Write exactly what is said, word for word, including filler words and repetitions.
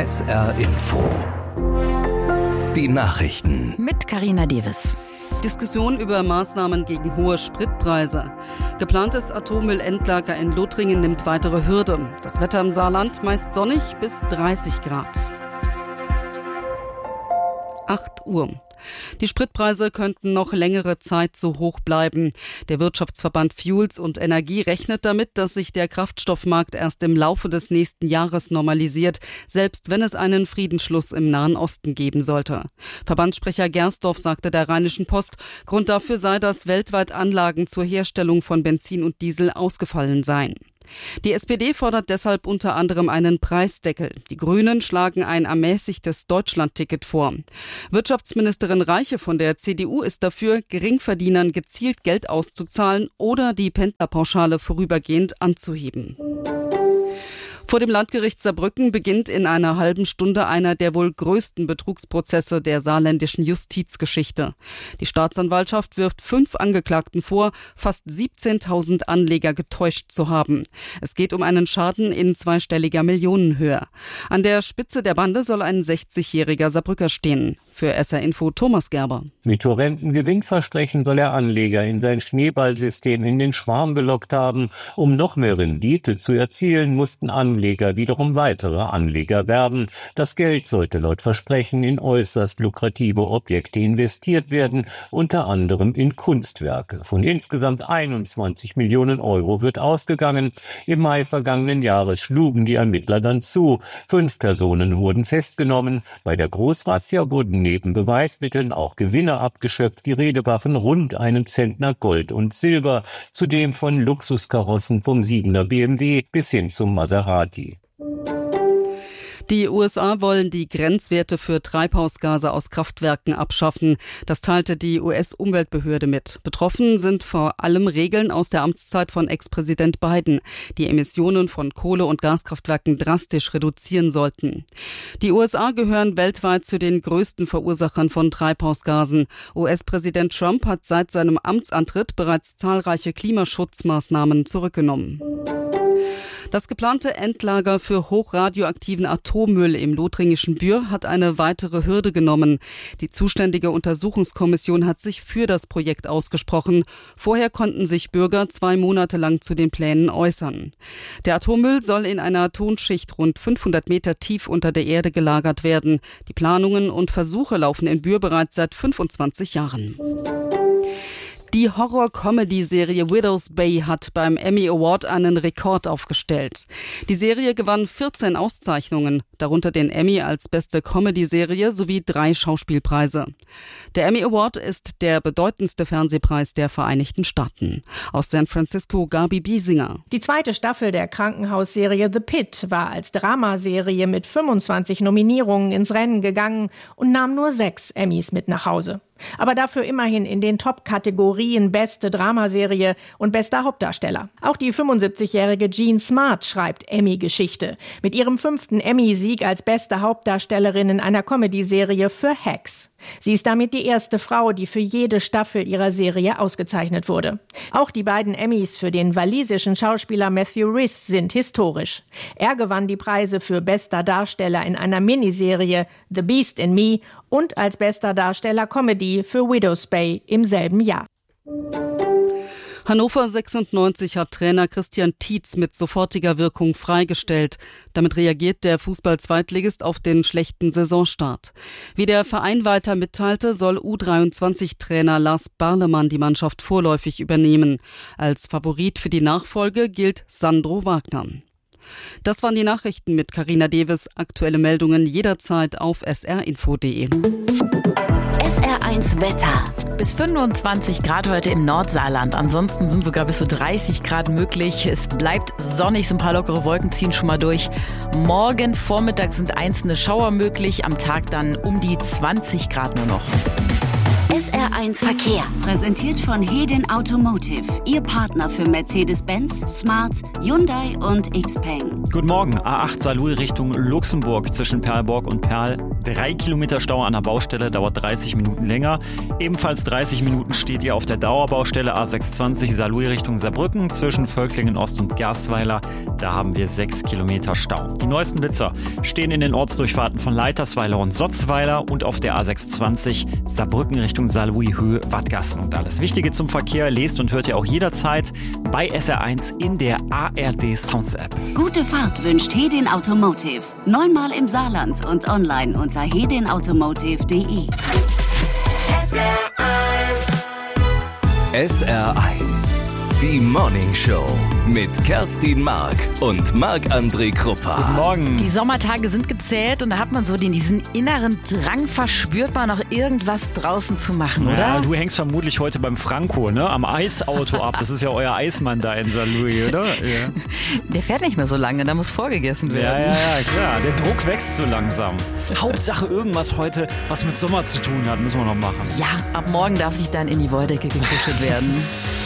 S R Info. Die Nachrichten. Mit Carina Davis. Diskussion über Maßnahmen gegen hohe Spritpreise. Geplantes Atommüllendlager in Lothringen nimmt weitere Hürde. Das Wetter im Saarland meist sonnig bis dreißig Grad. acht Uhr. Die Spritpreise könnten noch längere Zeit so hoch bleiben. Der Wirtschaftsverband Fuels und Energie rechnet damit, dass sich der Kraftstoffmarkt erst im Laufe des nächsten Jahres normalisiert, selbst wenn es einen Friedensschluss im Nahen Osten geben sollte. Verbandssprecher Gersdorf sagte der Rheinischen Post, Grund dafür sei, dass weltweit Anlagen zur Herstellung von Benzin und Diesel ausgefallen seien. Die S P D fordert deshalb unter anderem einen Preisdeckel. Die Grünen schlagen ein ermäßigtes Deutschlandticket vor. Wirtschaftsministerin Reiche von der C D U ist dafür, Geringverdienern gezielt Geld auszuzahlen oder die Pendlerpauschale vorübergehend anzuheben. Vor dem Landgericht Saarbrücken beginnt in einer halben Stunde einer der wohl größten Betrugsprozesse der saarländischen Justizgeschichte. Die Staatsanwaltschaft wirft fünf Angeklagten vor, fast siebzehntausend Anleger getäuscht zu haben. Es geht um einen Schaden in zweistelliger Millionenhöhe. An der Spitze der Bande soll ein sechzigjähriger Saarbrücker stehen. Für S R Info Thomas Gerber. Mit horrenden Gewinnversprechen soll er Anleger in sein Schneeballsystem in den Schwarm gelockt haben. Um noch mehr Rendite zu erzielen, mussten Anleger wiederum weitere Anleger werben. Das Geld sollte laut Versprechen in äußerst lukrative Objekte investiert werden, unter anderem in Kunstwerke. Von insgesamt einundzwanzig Millionen Euro wird ausgegangen. Im Mai vergangenen Jahres schlugen die Ermittler dann zu. Fünf Personen wurden festgenommen. Bei der Großrazzia wurden neben Beweismitteln auch Gewinne abgeschöpft. Die Rede war von rund einem Zentner Gold und Silber, zudem von Luxuskarossen vom siebener B M W bis hin zum Maserati. Die U S A wollen die Grenzwerte für Treibhausgase aus Kraftwerken abschaffen. Das teilte die U S-Umweltbehörde mit. Betroffen sind vor allem Regeln aus der Amtszeit von Ex-Präsident Biden, die Emissionen von Kohle- und Gaskraftwerken drastisch reduzieren sollten. Die U S A gehören weltweit zu den größten Verursachern von Treibhausgasen. U S-Präsident Trump hat seit seinem Amtsantritt bereits zahlreiche Klimaschutzmaßnahmen zurückgenommen. Das geplante Endlager für hochradioaktiven Atommüll im lothringischen Bühr hat eine weitere Hürde genommen. Die zuständige Untersuchungskommission hat sich für das Projekt ausgesprochen. Vorher konnten sich Bürger zwei Monate lang zu den Plänen äußern. Der Atommüll soll in einer Tonschicht rund fünfhundert Meter tief unter der Erde gelagert werden. Die Planungen und Versuche laufen in Bühr bereits seit fünfundzwanzig Jahren. Die Horror-Comedy-Serie Widow's Bay hat beim Emmy Award einen Rekord aufgestellt. Die Serie gewann vierzehn Auszeichnungen, darunter den Emmy als beste Comedy-Serie sowie drei Schauspielpreise. Der Emmy Award ist der bedeutendste Fernsehpreis der Vereinigten Staaten. Aus San Francisco Gabi Biesinger. Die zweite Staffel der Krankenhausserie The Pit war als Dramaserie mit fünfundzwanzig Nominierungen ins Rennen gegangen und nahm nur sechs Emmys mit nach Hause. Aber dafür immerhin in den Top-Kategorien Beste Dramaserie und Bester Hauptdarsteller. Auch die fünfundsiebzigjährige Jean Smart schreibt Emmy-Geschichte. Mit ihrem fünften Emmy-Sieg als beste Hauptdarstellerin in einer Comedy-Serie für Hacks. Sie ist damit die erste Frau, die für jede Staffel ihrer Serie ausgezeichnet wurde. Auch die beiden Emmys für den walisischen Schauspieler Matthew Rhys sind historisch. Er gewann die Preise für bester Darsteller in einer Miniserie The Beast in Me und als bester Darsteller Comedy für Widow's Bay im selben Jahr. Hannover sechsundneunzig hat Trainer Christian Tietz mit sofortiger Wirkung freigestellt. Damit reagiert der Fußball-Zweitligist auf den schlechten Saisonstart. Wie der Verein weiter mitteilte, soll U dreiundzwanzig-Trainer Lars Barlemann die Mannschaft vorläufig übernehmen. Als Favorit für die Nachfolge gilt Sandro Wagner. Das waren die Nachrichten mit Carina Davis. Aktuelle Meldungen jederzeit auf s r info punkt d e. S R eins Wetter. Bis fünfundzwanzig Grad heute im Nordsaarland. Ansonsten sind sogar bis zu dreißig Grad möglich. Es bleibt sonnig, so ein paar lockere Wolken ziehen schon mal durch. Morgen Vormittag sind einzelne Schauer möglich. Am Tag dann um die zwanzig Grad nur noch. S R eins Verkehr. Präsentiert von Hedin Automotive. Ihr Partner für Mercedes-Benz, Smart, Hyundai und Xpeng. Guten Morgen. A acht Saarlouis Richtung Luxemburg zwischen Perlborg und Perl. Drei Kilometer Stau an der Baustelle, dauert dreißig Minuten länger. Ebenfalls dreißig Minuten steht ihr auf der Dauerbaustelle A sechshundertzwanzig Saarlouis Richtung Saarbrücken zwischen Völklingen Ost und Gerstweiler. Da haben wir sechs Kilometer Stau. Die neuesten Blitzer stehen in den Ortsdurchfahrten von Leitersweiler und Sotzweiler und auf der A sechshundertzwanzig Saarbrücken Richtung Saarlouis Höhe Wattgassen. Und alles Wichtige zum Verkehr lest und hört ihr auch jederzeit bei S R eins in der A R D Sounds App. Gute Fahrt wünscht Hedin Automotive. Neunmal im Saarland und online unter hedin automotive punkt de. S R eins. S R eins. Die Morning Show mit Kerstin Mark und Marc-André Kruppa. Guten Morgen. Die Sommertage sind gezählt und da hat man so den, diesen inneren Drang verspürt, mal noch irgendwas draußen zu machen, oder? Ja, du hängst vermutlich heute beim Franco, ne? Am Eisauto ab. Das ist ja euer Eismann da in Saarlouis, oder? Ja. Der fährt nicht mehr so lange, da muss vorgegessen werden. Ja, ja, ja, klar. Der Druck wächst so langsam. Hauptsache irgendwas heute, was mit Sommer zu tun hat, müssen wir noch machen. Ja, ab morgen darf sich dann in die Wolldecke gekuschelt werden.